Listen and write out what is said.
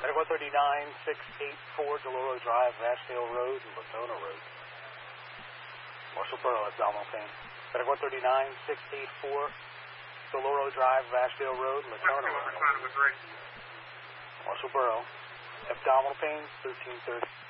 Medic 139-684, Deloro Drive, Vashdale Road, and Latona Road. Marshall Burrow, abdominal pain. Medic 139-684, Deloro Drive, Vashdale Road, and Latona Road. Marshall Burrow, abdominal pain, 1330.